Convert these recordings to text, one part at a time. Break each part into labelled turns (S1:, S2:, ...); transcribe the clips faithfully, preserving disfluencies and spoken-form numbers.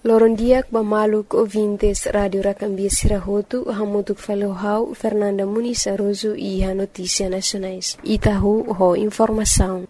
S1: Loron diak bamaluk ouvintes Radio Racambia Sirahotu, hamutuk falohau Fernanda Muniz Aroso e a Notícia Nacionais. Itahu ho informação.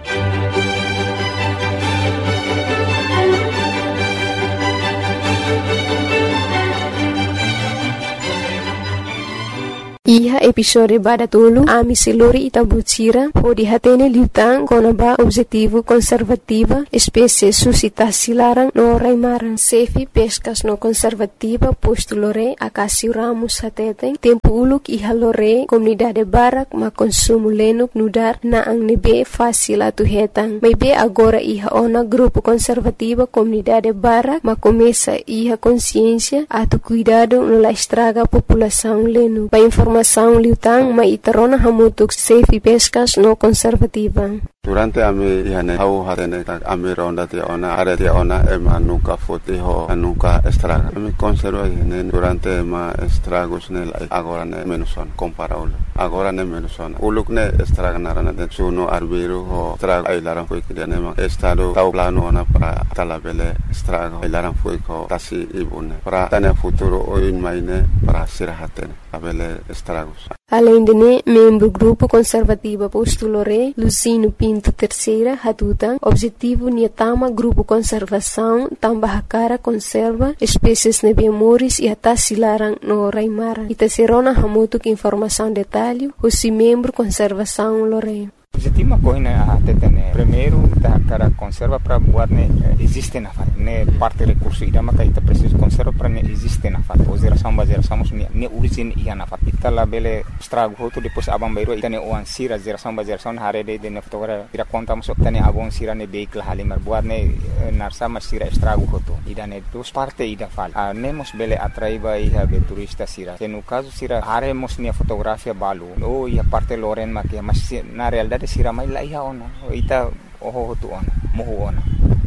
S1: Iha episode bada tulu ami selori itabutira ho dihatene liutang konaba objetivo conservativa espécie suscitasi larang no raimaran sefi pescas no conservativa posto lore akasi ramus hateten tempo uluk iha lore comunidade barak ma consumo lenuk nudar na ang nebe fácil atu hetang may be agora iha ona grupo conservativa comunidade barak ma começa iha consciência atu cuidado no la estraga população lenu pa informação liutang ma itarona hamutuk safe pescas no conservativa.
S2: Durante ami ihane hau hatene tak ami ronda ti ona are ti ona ema nuka foti ho nuka estraga. Ami conserva ihane durante ma estragos ne agora ne menuson comparable. Agora ne menuson. Uluk ne estraga narana de suno arbiro ho estraga ai laran foi que ne ma estado tau plano ona para talabele estraga ai laran foi ko tasi ibune. Para tane futuro oin maine para sirahatene abele estragos.
S1: Além de ne, membro grupo conservativa postulore Lucino Pinto Terceira Hatutan, objetivo niatama grupo conservação tambah cara conserva espécies nebemoris e atasilarang no raimara. Itaserona hamutuk informação detalhe, o membro conservação lore.
S3: Objetivo coina atetene primeiro da cara conserva para buat ne existe na fat ne parte recurso ida maka ita preciso conserva para ne existe na fat o geração ba geração ne ne origin ia na fat ita la bele estrago hoto depois abang bairo ita ne oan sira geração ba geração hare de ne fotogra ira conta mo tane abong sira ne vehicle halimar buat ne narsa mas sira estrago hoto ida ne dos parte ida fal a nemos bele atraiba ia be turista sira se no caso sira hare mos ne fotografia balu o ia parte loren ma que mas na realidade sira mai la iha ona ita oho tu ona mohu ona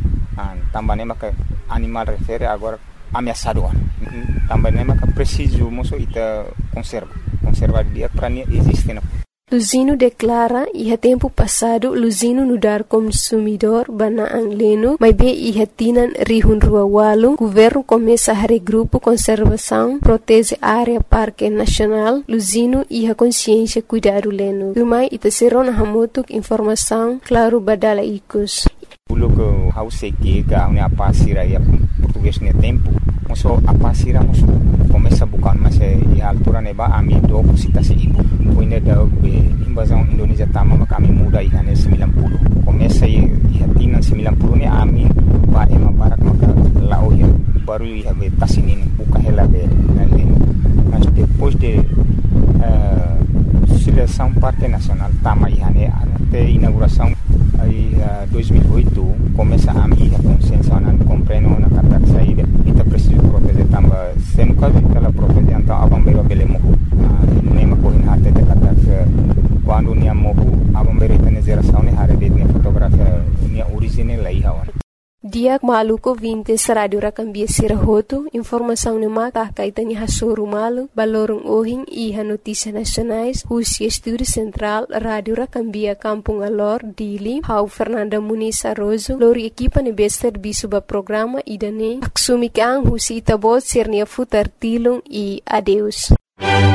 S3: an tambane maka animal refere agora ameaçado ona tambane maka preciso moso ita conserva conserva dia para nie existe na
S1: Luzino declara iha tempo passado Luzino nudar consumidor bana angleno mas be iha tinan rihun rua walu governo começa a regrupo conservação protege área parque nacional Luzino iha consciência cuidado leno rumai ita serona hamutuk informação claro badala ikus
S3: pulo que hause que ga una pasira ya português ne tempo moso a pasira moso começa bukan mas e altura neba ami do cita se ibu poina da invasão Indonesia tama maka ami muda ihane sembilan puluh começa e hatina sembilan puluh ne ami ba ema barak maka lao ya baru ia be tasinin buka hela be mas depois de uh, seleção parte nacional tama ihane até inauguração aí uh, dois mil e oito começa a minha consciência não compreendo na carta saída ita preciso proteger tamba se no caso ita la proteger então abambeiro bele mohu nem ma correndo até de carta quando nia mohu abambeiro ita ne geração ne hare de ne fotografia nia origine la iha wana
S1: Diak maluko vintes Radio Racambia Sirahotu, informação ne maka kaitani hasuru malu, balorong ohing iha notícia nacionais, husi estúdio central Radio Racambia Kampung Alor, Dili, hau Fernanda Muniz Aroso, lori equipa ne bester bisuba programa idane, aksumikang husi itabot sirnia futar tilung e adeus.